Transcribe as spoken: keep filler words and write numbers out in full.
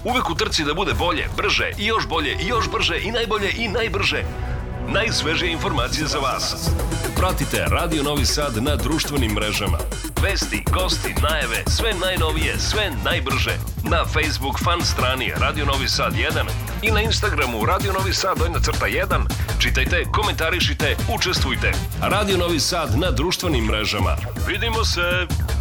Uvek u trci da bude bolje, brže i još bolje i još brže i najbolje i najbrže. Najsvežije informacije za vas. Pratite Radio Novi Sad na društvenim mrežama. Vesti, gosti, najave, sve najnovije, sve najbrže. Na Facebook fan strani Radio Novi Sad jedan i na Instagramu Radio Novi Sad dojna crta jedan. Čitajte, komentarišite, učestvujte. Radio Novi Sad na društvenim mrežama. Vidimo se!